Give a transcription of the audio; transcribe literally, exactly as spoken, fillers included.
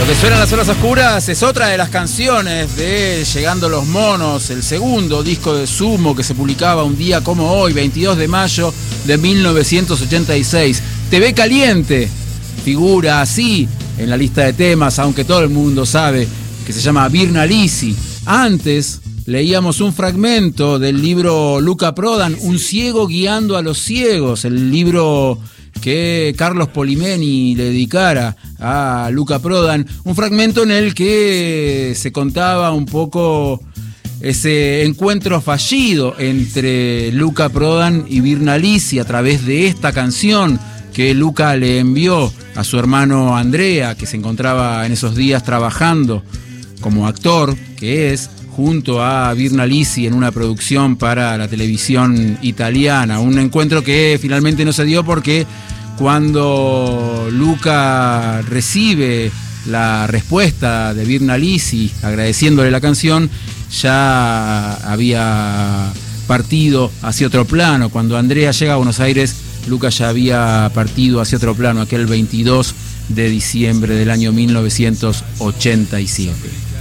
Lo que suena en las horas oscuras es otra de las canciones de Llegando los Monos, el segundo disco de Sumo que se publicaba un día como hoy, veintidós de mayo de mil novecientos ochenta y seis. Te ve caliente, figura así en la lista de temas, aunque todo el mundo sabe que se llama Virna Lisi. Antes leíamos un fragmento del libro Luca Prodan, Un ciego guiando a los ciegos, el libro que Carlos Polimeni le dedicara a Luca Prodan, un fragmento en el que se contaba un poco ese encuentro fallido entre Luca Prodan y Virna Lisi a través de esta canción que Luca le envió a su hermano Andrea, que se encontraba en esos días trabajando como actor, que es junto a Virna Lisi en una producción para la televisión italiana. Un encuentro que finalmente no se dio porque cuando Luca recibe la respuesta de Virna Lisi agradeciéndole la canción, ya había partido hacia otro plano. Cuando Andrea llega a Buenos Aires, Luca ya había partido hacia otro plano aquel veintidós de diciembre del año mil novecientos ochenta y siete.